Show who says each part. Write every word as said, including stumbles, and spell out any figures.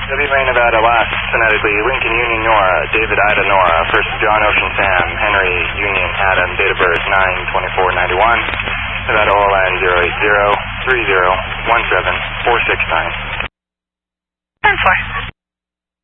Speaker 1: W May Nevada, last phonetically, Lincoln Union Nora, David Ida Nora, first John Ocean Sam, Henry Union Adam, date of birth nine twenty-four ninety-one, Nevada O L N zero eight zero three zero one seven four six nine.
Speaker 2: ten four.